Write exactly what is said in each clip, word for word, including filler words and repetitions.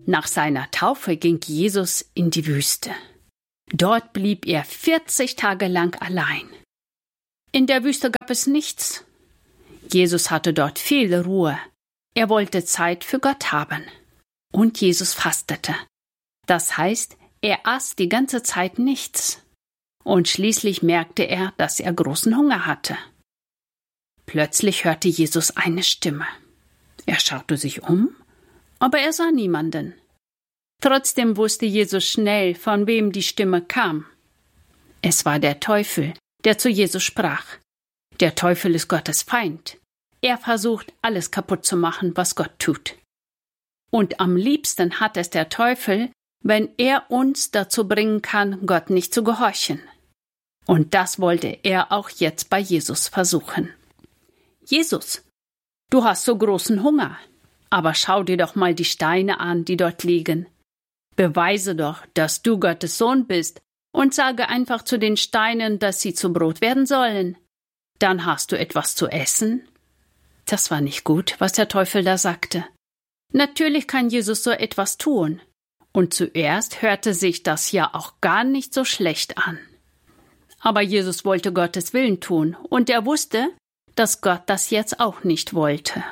Nach seiner Taufe ging Jesus in die Wüste. Dort blieb er vierzig Tage lang allein. In der Wüste gab es nichts. Jesus hatte dort viel Ruhe. Er wollte Zeit für Gott haben. Und Jesus fastete. Das heißt, er aß die ganze Zeit nichts. Und schließlich merkte er, dass er großen Hunger hatte. Plötzlich hörte Jesus eine Stimme. Er schaute sich um, aber er sah niemanden. Trotzdem wusste Jesus schnell, von wem die Stimme kam. Es war der Teufel, der zu Jesus sprach. Der Teufel ist Gottes Feind. Er versucht, alles kaputt zu machen, was Gott tut. Und am liebsten hat es der Teufel, wenn er uns dazu bringen kann, Gott nicht zu gehorchen. Und das wollte er auch jetzt bei Jesus versuchen. Jesus, du hast so großen Hunger, aber schau dir doch mal die Steine an, die dort liegen. Beweise doch, dass du Gottes Sohn bist und sage einfach zu den Steinen, dass sie zu Brot werden sollen. Dann hast du etwas zu essen. Das war nicht gut, was der Teufel da sagte. Natürlich kann Jesus so etwas tun. Und zuerst hörte sich das ja auch gar nicht so schlecht an. Aber Jesus wollte Gottes Willen tun und er wusste, dass Gott das jetzt auch nicht wollte.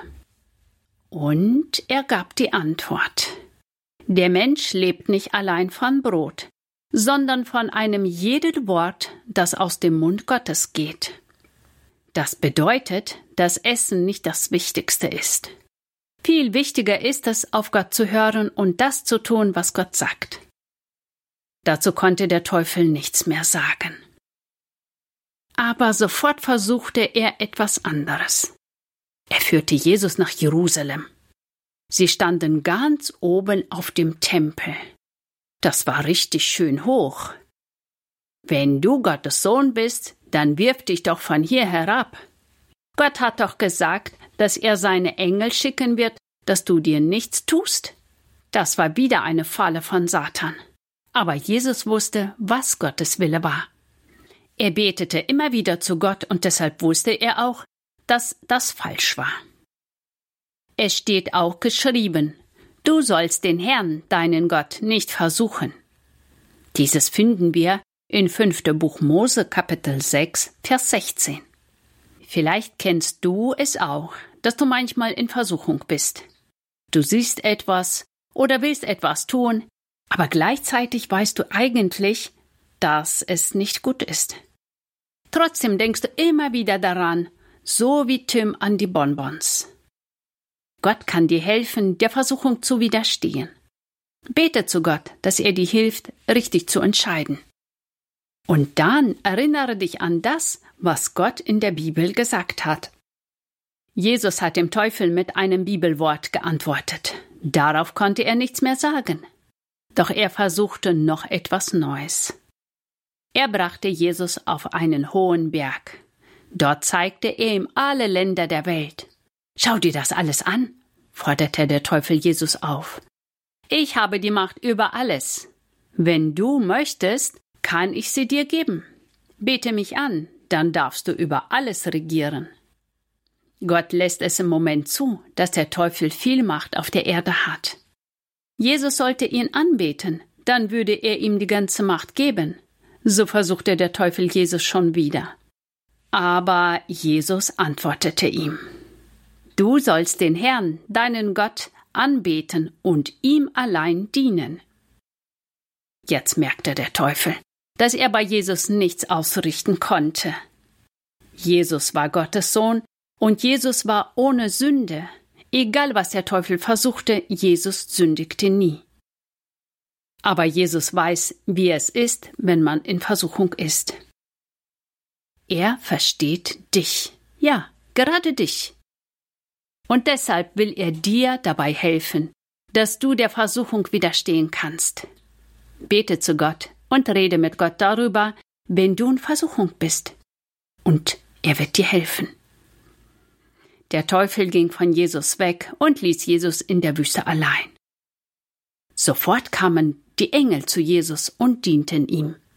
Und er gab die Antwort. Der Mensch lebt nicht allein von Brot, sondern von einem jeden Wort, das aus dem Mund Gottes geht. Das bedeutet, dass Essen nicht das Wichtigste ist. Viel wichtiger ist es, auf Gott zu hören und das zu tun, was Gott sagt. Dazu konnte der Teufel nichts mehr sagen. Aber sofort versuchte er etwas anderes. Er führte Jesus nach Jerusalem. Sie standen ganz oben auf dem Tempel. Das war richtig schön hoch. Wenn du Gottes Sohn bist, dann wirf dich doch von hier herab. Gott hat doch gesagt, dass er seine Engel schicken wird, dass du dir nichts tust. Das war wieder eine Falle von Satan. Aber Jesus wusste, was Gottes Wille war. Er betete immer wieder zu Gott und deshalb wusste er auch, dass das falsch war. Es steht auch geschrieben, du sollst den Herrn, deinen Gott, nicht versuchen. Dieses finden wir in fünften Buch Mose, Kapitel sechs, Vers sechzehn. Vielleicht kennst du es auch, dass du manchmal in Versuchung bist. Du siehst etwas oder willst etwas tun, aber gleichzeitig weißt du eigentlich, dass es nicht gut ist. Trotzdem denkst du immer wieder daran, so wie Tim an die Bonbons. Gott kann dir helfen, der Versuchung zu widerstehen. Bete zu Gott, dass er dir hilft, richtig zu entscheiden. Und dann erinnere dich an das, was Gott in der Bibel gesagt hat. Jesus hat dem Teufel mit einem Bibelwort geantwortet. Darauf konnte er nichts mehr sagen. Doch er versuchte noch etwas Neues. Er brachte Jesus auf einen hohen Berg. Dort zeigte er ihm alle Länder der Welt. Schau dir das alles an, forderte der Teufel Jesus auf. Ich habe die Macht über alles. Wenn du möchtest, kann ich sie dir geben. Bete mich an, dann darfst du über alles regieren. Gott lässt es im Moment zu, dass der Teufel viel Macht auf der Erde hat. Jesus sollte ihn anbeten, dann würde er ihm die ganze Macht geben. So versuchte der Teufel Jesus schon wieder. Aber Jesus antwortete ihm: Du sollst den Herrn, deinen Gott, anbeten und ihm allein dienen. Jetzt merkte der Teufel, dass er bei Jesus nichts ausrichten konnte. Jesus war Gottes Sohn und Jesus war ohne Sünde. Egal was der Teufel versuchte, Jesus sündigte nie. Aber Jesus weiß, wie es ist, wenn man in Versuchung ist. Er versteht dich. Ja, gerade dich. Und deshalb will er dir dabei helfen, dass du der Versuchung widerstehen kannst. Bete zu Gott und rede mit Gott darüber, wenn du in Versuchung bist. Und er wird dir helfen. Der Teufel ging von Jesus weg und ließ Jesus in der Wüste allein. Sofort kamen die Engel zu Jesus und dienten ihm.